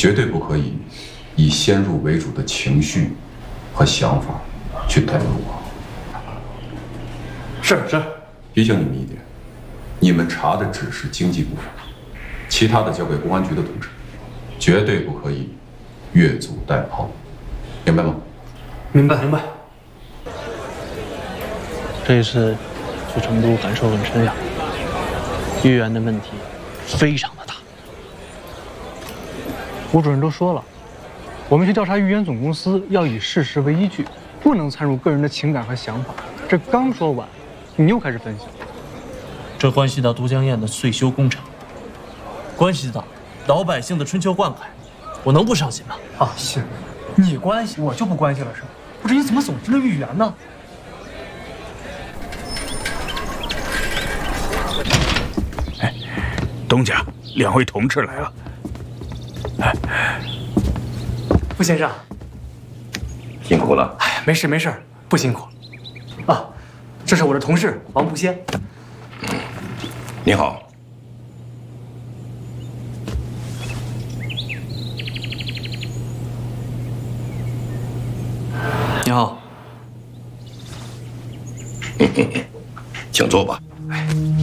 绝对不可以以先入为主的情绪和想法去带入我。 是。 提醒你们一点，你们查的只是经济部分，其他的交给公安局的同志，绝对不可以越俎代庖，明白吗？ 明白。 这一次去成都感受很深呀，豫园的问题非常的大。吴主任都说了，我们去调查豫园总公司要以事实为依据，不能掺入个人的情感和想法。这刚说完，你又开始分析。 这关系到都江堰的岁修工程，关系到老百姓的春秋灌溉，我能不伤心吗？ 啊，行，你关系我就不关系了是吧？不是，你怎么总提了豫园呢？ 哎，东家，两位同志来了。 傅先生， 辛苦了。 哎，没事，不辛苦。啊，这是我的同事王不仙。 你好。 你好。 请坐吧。